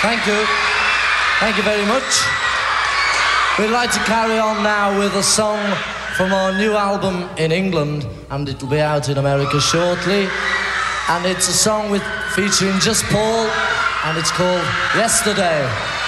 Thank you. Thank you very much. We'd like to carry on now with a song from our new album in England, and it'll be out in America shortly. And it's a song featuring just Paul, and it's called Yesterday.